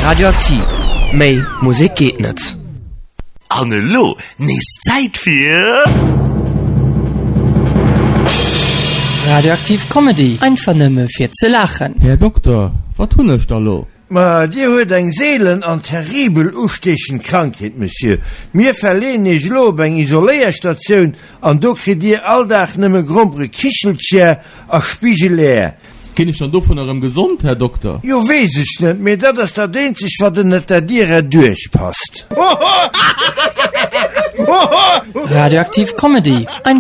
Radioaktiv. Mei Musik geht nicht. Hallo, nicht Zeit für Radioaktiv Comedy. Einfach nimmer für zu lachen. Herr Doktor, was tun ich da lo? Ma, dir huet eng Seelen an terribel ustechen Krankheit, Monsieur. Mir verlehn ich lob eng Isoléierstation an do krieg dir alldach nimme grombre Kicheltscher a Spiegelär. Kenn ich dann doch von eurem gesund, Herr Doktor? Jo wees ich net, mir dat das da dehnt sich wat den net der dir durchpasst. Radioaktiv Comedy.